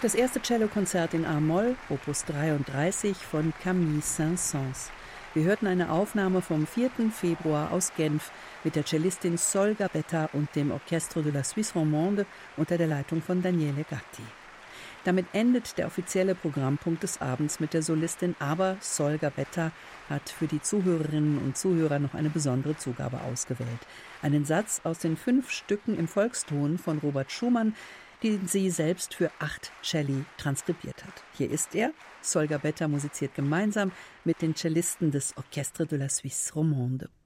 Das erste Cellokonzert in A-Moll, Opus 33 von Camille Saint-Saëns. Wir hörten eine Aufnahme vom 4. Februar aus Genf mit der Cellistin Sol Gabetta und dem Orchestre de la Suisse Romande unter der Leitung von Daniele Gatti. Damit endet der offizielle Programmpunkt des Abends mit der Solistin, aber Sol Gabetta hat für die Zuhörerinnen und Zuhörer noch eine besondere Zugabe ausgewählt. Einen Satz aus den 5 Stücken im Volkston von Robert Schumann, den sie selbst für 8 Celli transkribiert hat. Hier ist er. Sol Gabetta musiziert gemeinsam mit den Cellisten des Orchestre de la Suisse Romande.